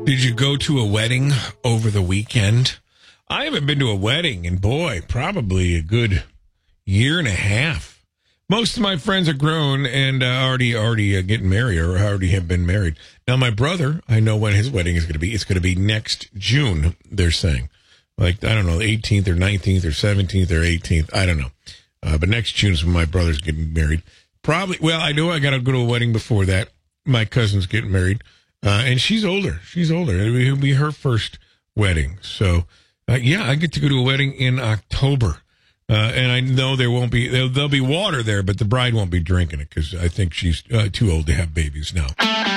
Did you go to a wedding over the weekend? I haven't been to a wedding in, boy, probably a good year and a half. Most of my friends are grown and already getting married or already have been married. Now, my brother, I know when his wedding is going to be. It's going to be next June, they're saying. Like, I don't know, 18th or 19th or 17th or 18th. I don't know. But next June is when my brother's getting married. Probably, well, I know I got to go to a wedding before that. My cousin's getting married. And she's older. It'll be her first wedding. So, yeah, I get to go to a wedding in October. And I know there'll be water there, but the bride won't be drinking it because I think she's too old to have babies now.